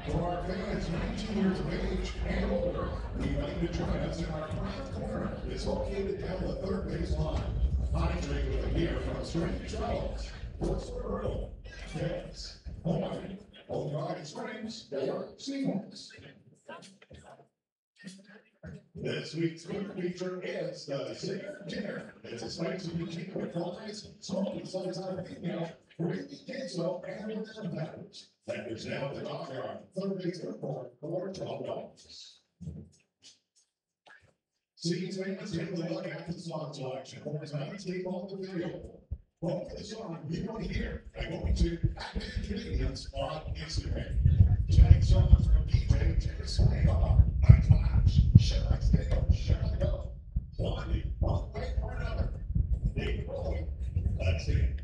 For our fans 19 years of age and older, we invite you to join us in our private corner. It's located down the third base line. Hydrate with a beer from Strange Travels. What's the hurdle? Yes. Hawaii. Old Garden Springs. They are seamless. This week's food feature is the Singer Dinner. It's a spicy boutique with fries, smoky sunshine female, creamy queso, and banana peppers. Vendors now at the dockyard, third base airport, for $12. Seeds fans take a look at the song selection for tonight's game on the video. Vote for the song you want to hear by going to @Canadians on Instagram. Tonight's songs from DJ James Slayer, I Flash, Should I Stay or Should I Go? Blondie, One Way or Another. Big Boy, let's see it.